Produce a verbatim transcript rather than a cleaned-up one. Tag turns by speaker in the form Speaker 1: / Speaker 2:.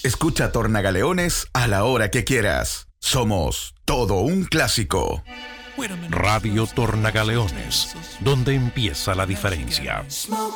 Speaker 1: Escucha Tornagaleones a la hora que quieras. Somos todo un clásico.
Speaker 2: Radio Tornagaleones, donde empieza la diferencia.